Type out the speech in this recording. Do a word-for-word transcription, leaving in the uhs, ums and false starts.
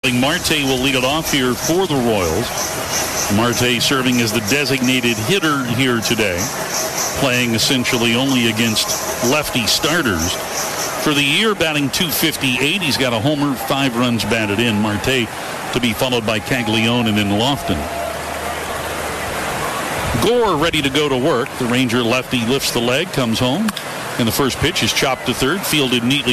nothing. Marte will lead it off here for the Royals. Marte serving as the designated hitter here today, playing essentially only against lefty starters. For the year, batting two fifty-eight. He's got a homer, five runs batted in. Marte to be followed by Caglione and then Lofton. Gore ready to go to work. The Ranger lefty lifts the leg, comes home, and the first pitch is chopped to third, fielded neatly